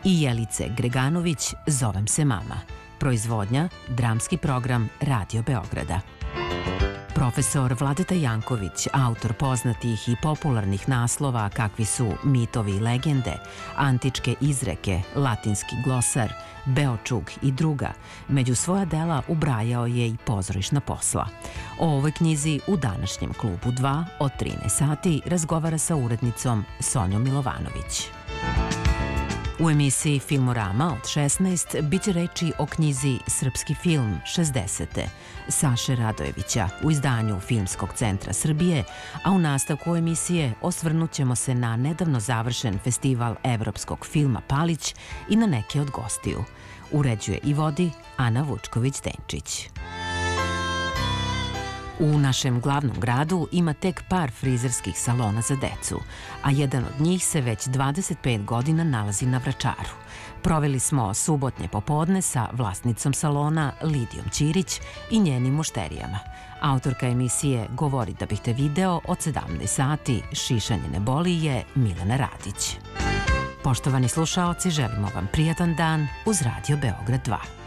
i Jelice Greganović Zovem se mama. Proizvodnja, dramski program Radio Beograda. Profesor Vladeta Janković, autor poznatih i popularnih naslova kakvi su Mitovi i legende, Antičke izreke, Latinski glosar, Beočug i druga, među svoja dela ubrajao je i pozorišna posla. O ovoj knjizi u današnjem Klubu 2 od 13 sati razgovara sa urednicom Sonjom Milovanović. U emisiji Filmorama od 16 biće reči o knjizi Srpski film 60. Saše Radojevića u izdanju Filmskog centra Srbije, a u nastavku emisije osvrnućemo se na nedavno završen festival evropskog filma Palić i na neke od gostiju. Uređuje i vodi Ana Vučković-Denčić. U našem glavnom gradu ima tek par frizerskih salona za decu, a jedan od njih se već 25 godina nalazi na Vračaru. Proveli smo subotnje popodne sa vlasnicom salona Lidijom Ćirić i njenim mušterijama. Autorka emisije Govori da bih te video od 17 sati, Šišanje ne boli je Milena Radić. Poštovani slušaoci, želimo vam prijatan dan uz Radio Beograd 2.